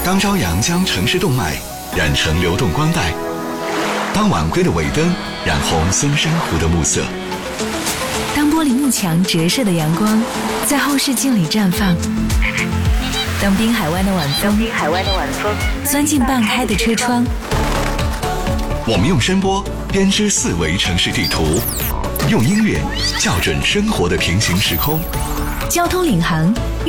当朝阳将城市动脉染成流动光带，当晚归的尾灯染红松山湖的暮色， 当玻璃幕墙折射的阳光在后视镜里绽放，当滨海湾的晚风钻进半开的车窗， 我们用声波编织四维城市地图，用音乐校准生活的平行时空。 交通领航